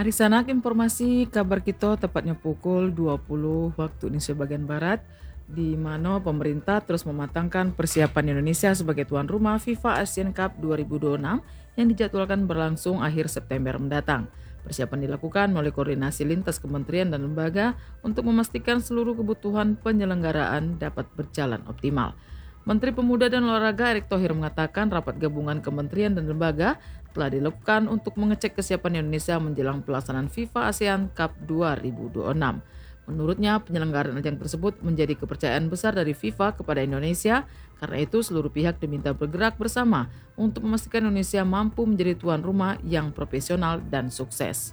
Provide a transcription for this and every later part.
Adik Sanak, informasi kabar kita tepatnya pukul 20 waktu Indonesia bagian Barat, di mana pemerintah terus mematangkan persiapan Indonesia sebagai tuan rumah FIFA Asian Cup 2026 yang dijadwalkan berlangsung akhir September mendatang. Persiapan dilakukan melalui koordinasi lintas kementerian dan lembaga untuk memastikan seluruh kebutuhan penyelenggaraan dapat berjalan optimal. Menteri Pemuda dan Olahraga Erick Thohir mengatakan rapat gabungan kementerian dan lembaga telah dilakukan untuk mengecek kesiapan Indonesia menjelang pelaksanaan FIFA ASEAN Cup 2026. Menurutnya, penyelenggaraan ajang tersebut menjadi kepercayaan besar dari FIFA kepada Indonesia. Karena itu, seluruh pihak diminta bergerak bersama untuk memastikan Indonesia mampu menjadi tuan rumah yang profesional dan sukses.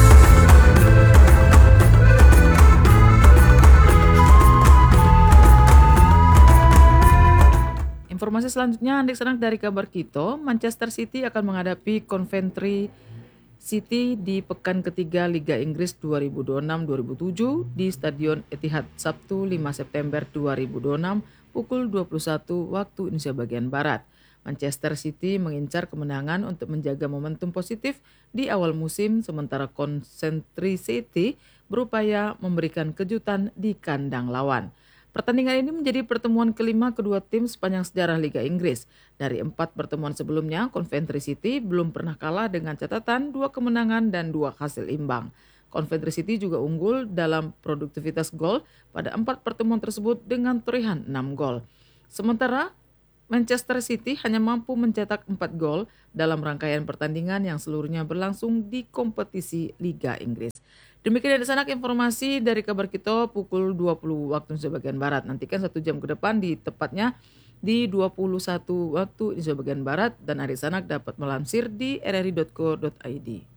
Informasi selanjutnya, Adik Sanak dari kabar kita, Manchester City akan menghadapi Coventry City di pekan ketiga Liga Inggris 2026-2027 di Stadion Etihad Sabtu 5 September 2026 pukul 21 waktu Indonesia bagian Barat. Manchester City mengincar kemenangan untuk menjaga momentum positif di awal musim, sementara Coventry City berupaya memberikan kejutan di kandang lawan. Pertandingan ini menjadi pertemuan kelima kedua tim sepanjang sejarah Liga Inggris. Dari 4 pertemuan sebelumnya, Coventry City belum pernah kalah dengan catatan 2 kemenangan dan 2 hasil imbang. Coventry City juga unggul dalam produktivitas gol pada 4 pertemuan tersebut dengan torehan 6 gol. Sementara Manchester City hanya mampu mencetak 4 gol dalam rangkaian pertandingan yang seluruhnya berlangsung di kompetisi Liga Inggris. Demikian dari Sanak informasi dari kabar kita pukul 20 waktu Indonesia bagian Barat. Nantikan 1 jam ke depan di tepatnya di 21 waktu Indonesia bagian Barat dan Adik Sanak dapat melansir di rri.co.id.